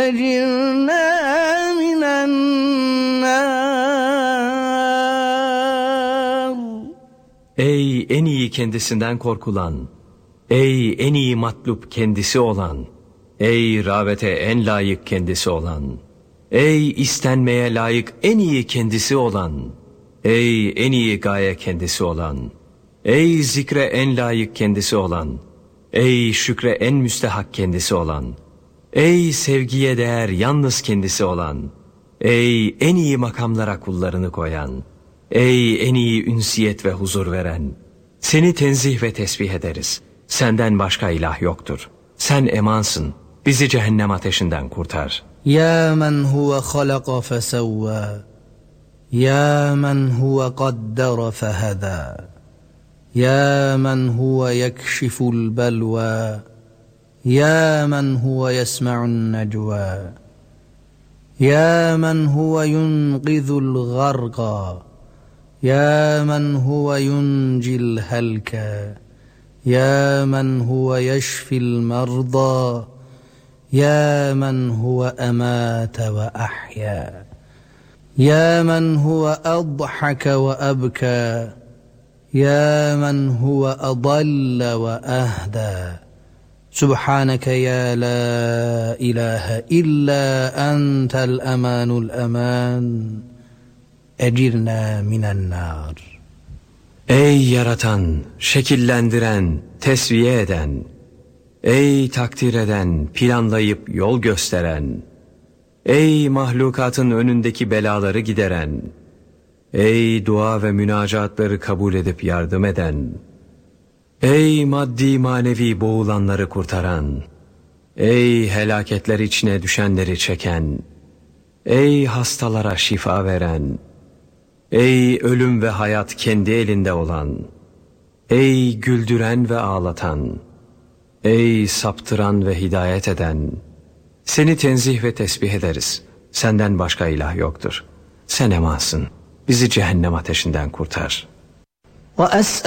أجرنا من النار. Ey en iyi kendisinden korkulan, ey en iyi matlup kendisi olan, ey rağbete en layık kendisi olan, ey istenmeye layık en iyi kendisi olan, ey en iyi gaye kendisi olan, ey zikre en layık kendisi olan, ey şükre en müstehak kendisi olan, ey sevgiye değer yalnız kendisi olan, ey en iyi makamlara kullarını koyan, ey en iyi ünsiyet ve huzur veren, seni tenzih ve tesbih ederiz. Senden başka ilah yoktur. Sen emansın. Bizi cehennem ateşinden kurtar. Ya men huve halaka fesevva, ya men huve qaddara feheda, ya men huve yekşiful belva, ya men huve yesma'un necva, ya men huve yunqidhul garqa, ya men huve yuncil helka, ya men huve yeşfil merda, ya men huve emâte ve ahya, ya men huve adhake ve ebkâ, ya men huve adalle ve ahda. Subhaneke ya la ilahe illa entel emanul eman, ecirna minen nar. Ey yaratan, şekillendiren, tesviye eden, ey takdir eden, planlayıp yol gösteren, ey mahlukatın önündeki belaları gideren, ey dua ve münacatları kabul edip yardım eden, ey maddi manevi boğulanları kurtaran, ey helaketler içine düşenleri çeken, ey hastalara şifa veren, ey ölüm ve hayat kendi elinde olan, ey güldüren ve ağlatan, ey saptıran ve hidayet eden, seni tenzih ve tesbih ederiz. Senden başka ilah yoktur. Sen emansın. Bizi cehennem ateşinden kurtar. وأسأل